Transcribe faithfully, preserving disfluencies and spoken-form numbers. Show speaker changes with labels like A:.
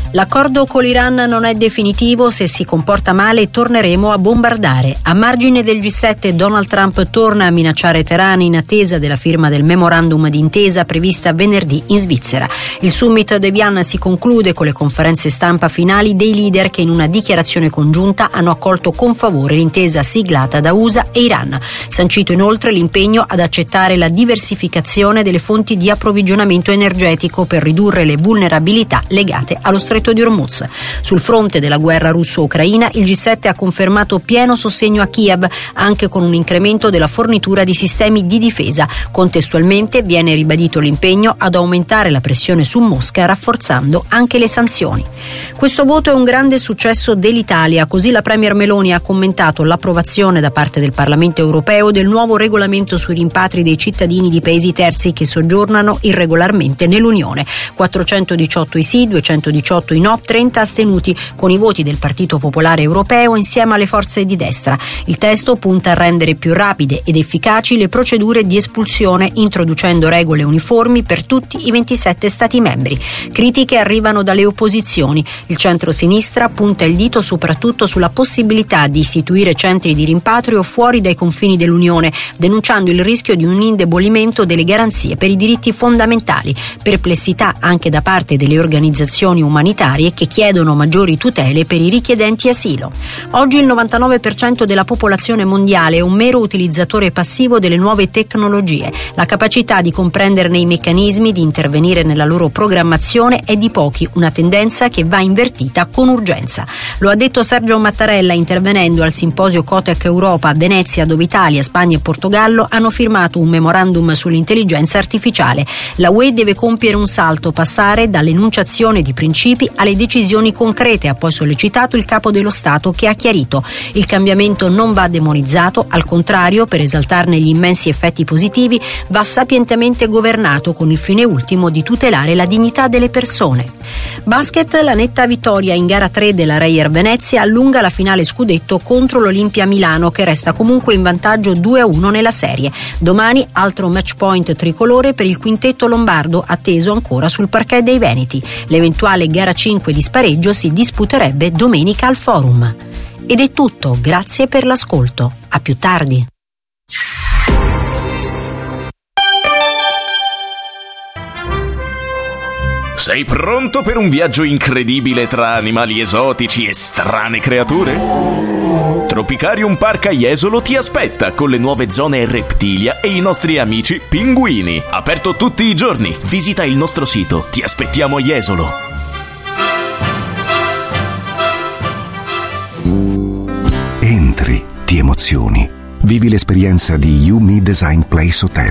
A: L'accordo con l'Iran non è definitivo, se si comporta male torneremo a bombardare. A margine del G sette Donald Trump torna a minacciare Teheran in attesa della firma del memorandum d'intesa prevista venerdì in Svizzera. Il summit di Evian si conclude con le conferenze stampa finali dei leader che in una dichiarazione congiunta hanno accolto con favore l'intesa siglata da U S A e Iran. Sancito inoltre l'impegno ad accettare la diversificazione delle fonti di approvvigionamento energetico per ridurre le vulnerabilità legate allo Stretto di Hormuz. Sul fronte della guerra russo-ucraina, il G sette ha confermato pieno sostegno a Kiev, anche con un incremento della fornitura di sistemi di difesa. Contestualmente viene ribadito l'impegno ad aumentare la pressione su Mosca, rafforzando anche le sanzioni. Questo voto è un grande successo dell'Italia, così la Premier Meloni ha commentato l'approvazione da parte del Parlamento europeo del nuovo regolamento sui rimpatri dei cittadini di paesi terzi che soggiornano irregolarmente nell'Unione. quattrocentodiciotto i sì, duecentodiciotto i no, trenta astenuti, con i voti del Partito Popolare Europeo insieme alle forze di destra. Il testo punta a rendere più rapide ed efficaci le procedure di espulsione, introducendo regole uniformi per tutti i ventisette Stati membri. Critiche arrivano dalle opposizioni. Il centro-sinistra punta il dito soprattutto sulla possibilità di istituire centri di rimpatrio fuori dai confini dell'Unione, denunciando il rischio di un indebolimento delle garanzie per i diritti fondamentali. Perplessità anche da parte delle organizzazioni umanitarie che chiedono maggiori tutele per i richiedenti asilo. Oggi il novantanove per cento della popolazione mondiale è un mero utilizzatore passivo delle nuove tecnologie. La capacità di comprenderne i meccanismi, di intervenire nella loro programmazione è di pochi, una tendenza che va invertita con urgenza. Lo ha detto Sergio Mattarella intervenendo al simposio Cotec Europa a Venezia, dove Italia, Spagna e Portogallo hanno firmato un memorandum sull'intelligenza artificiale. La U E deve compiere un salto, passare dall'enunciazione di principi alle decisioni concrete, ha poi sollecitato il capo dello Stato, che ha chiarito: il cambiamento non va demonizzato, al contrario, per esaltarne gli immensi effetti positivi va sapientemente governato con il fine ultimo di tutelare la dignità delle persone. Basket, la netta vittoria in gara tre della Reyer Venezia allunga la finale scudetto contro l'Olimpia Milano, che resta comunque in vantaggio due a uno nella serie. Domani altro match point tricolore per il quintetto lombardo, atteso ancora sul parquet dei Veneti. L'eventuale gara cinque di spareggio si disputerebbe domenica al Forum. Ed è tutto, grazie per l'ascolto. A più tardi.
B: Sei pronto per un viaggio incredibile tra animali esotici e strane creature? Tropicarium Park a Jesolo ti aspetta con le nuove zone Reptilia e i nostri amici pinguini. Aperto tutti i giorni. Visita il nostro sito. Ti aspettiamo a Jesolo.
C: Entri, ti emozioni. Vivi l'esperienza di You Me Design Place Hotel.